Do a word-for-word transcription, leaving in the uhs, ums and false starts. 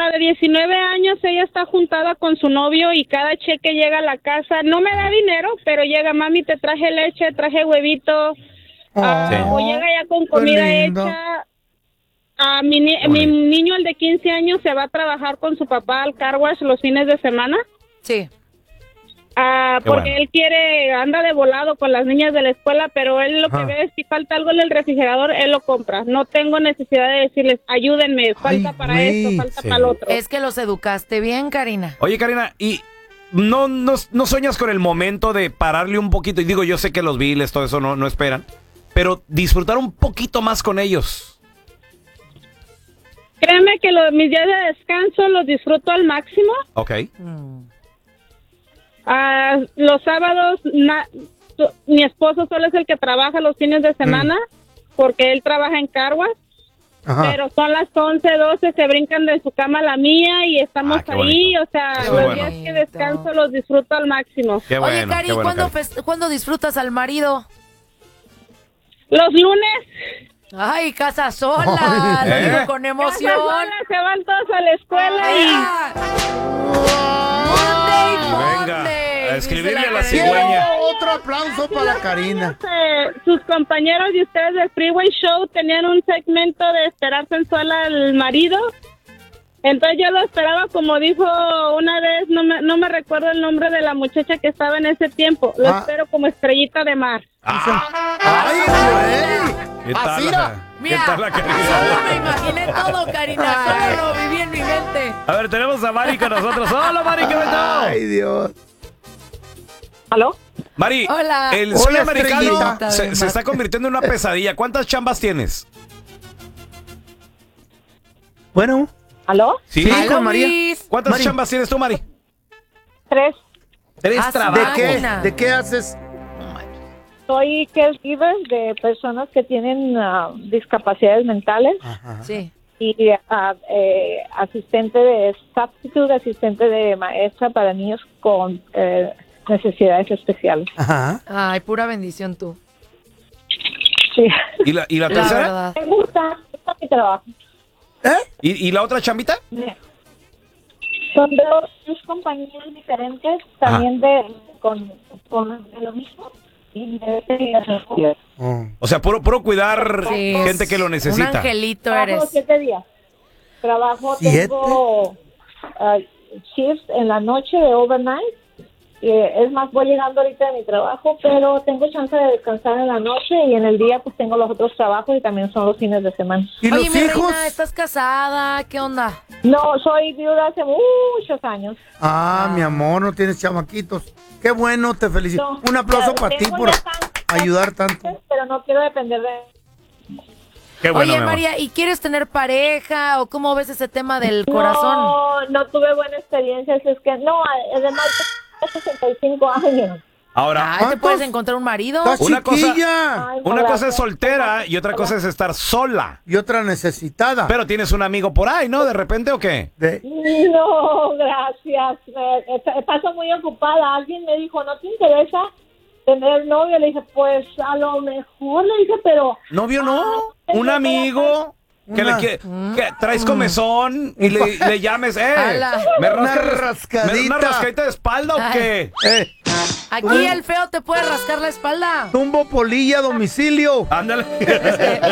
la de diecinueve años, ella está juntada con su novio y cada cheque llega a la casa. No me da dinero, pero llega, mami, te traje leche, traje huevito. Oh, uh, sí. O llega ya con comida hecha. Uh, mi, ni- mi niño, el de quince años, se va a trabajar con su papá al car wash los fines de semana. Sí. Ah, porque bueno. él quiere, anda de volado con las niñas de la escuela, pero él lo que Ah. ve es si falta algo en el refrigerador, él lo compra. No tengo necesidad de decirles, ayúdenme, falta Ay, para güey. esto, falta Sí. para el otro. Es que los educaste bien, Karina. Oye, Karina, ¿y no, no, no sueñas con el momento de pararle un poquito? Y digo, yo sé que los biles, todo eso no, no esperan, pero disfrutar un poquito más con ellos. Créeme que los, mis días de descanso los disfruto al máximo. Ok. Mm. Ah, los sábados, na- tu- mi esposo solo es el que trabaja los fines de semana, porque él trabaja en Carwas. Ajá. Pero son las once, doce, se brincan de su cama a la mía y estamos Ah, qué ahí, bonito. o sea, Eso los es bueno. días que descanso los disfruto al máximo. Qué Oye, bueno, Cari, qué bueno, ¿cuándo, Cari. fest- ¿cuándo disfrutas al marido? Los lunes, Ay, casa sola, lo ¿Eh? digo con casa emoción. sola, se van todos a la escuela y... Ah. Monday, Venga, Monday, a escribirle dice a la Karina. cigüeña. Otro aplauso para la Karina. Eh, sus compañeros y ustedes del Freeway Show tenían un segmento de esperar sensual al marido. Entonces yo lo esperaba, como dijo una vez, no me, no me recuerdo el nombre de la muchacha que estaba en ese tiempo. Lo Ah. espero como estrellita de mar. ¡Ay, güey! ¿Qué tal, Así la, era. ¿qué Mira, tal la solo me Karina? imaginé todo, Karina, solo lo viví en mi mente. A ver, tenemos a Mari con nosotros. ¡Hola, Mari! ¿Qué tal? Ay, Dios. ¿Aló? Mari, Hola. el Hola, sueño americano estrellita. se, se está convirtiendo en una pesadilla. ¿Cuántas chambas tienes? Bueno, ¿Aló? ¿Sí? Sí, Aló, con María. Luis. ¿Cuántas Mari. chambas tienes tú, Mari? Tres. Tres Ah, sí. ¿de trabajos. qué? Máquina. ¿De qué haces? Soy caregiver de personas que tienen ah, discapacidades mentales Ajá. Sí. y ah, eh, asistente de substitute, asistente de maestra para niños con eh, necesidades especiales. Ajá. Ay, pura bendición tú. Sí. ¿Y la, y la La tercera? verdad. Me gusta, me gusta mi trabajo. ¿Eh? ¿Y, y la otra chambita? Son dos, dos compañías diferentes, también de con, con de lo mismo. Y de, Oh. O sea, puro, puro cuidar Sí, gente que lo Un necesita. angelito trabajo eres. siete días. Trabajo, ¿Siete? tengo ah, shifts en la noche de overnight. Eh, es más, voy llegando ahorita de mi trabajo, pero tengo chance de descansar en la noche y en el día pues tengo los otros trabajos y también son los fines de semana. ¿Y Oye, los mi hijos? reina, ¿estás casada? ¿Qué onda? No, soy viuda hace muchos años. Ah, mi amor, no tienes chamaquitos. Qué bueno, te felicito. No, Un aplauso ya para ti tengo por ya tantos, ayudar tanto. pero no quiero depender de... Qué bueno, Oye, mi amor. María, ¿y quieres tener pareja o cómo ves ese tema del corazón? No, no tuve buena experiencia, es que no, además tengo sesenta y cinco años. Ahora, Ay, ¿te ¿cuántos? puedes encontrar un marido? Estás Una cosa- chiquilla. Ay, una no, cosa es gracias. soltera y otra cosa es estar sola. Y otra necesitada. Pero tienes un amigo por ahí, ¿no? De repente, ¿o qué? De- No, gracias. Eh, eh, paso muy ocupada. Alguien me dijo, ¿no te interesa tener novio? Le dije, pues a lo mejor. Le dije, pero... Novio no, Ah, un amigo que Una- le quiere, que traes comezón y le, le llames, eh, Ala. me Una rascas- rascadita. me- una rascadita de espalda o Ay. qué? eh, Aquí el feo te puede rascar la espalda. tumbo polilla a domicilio. Ándale.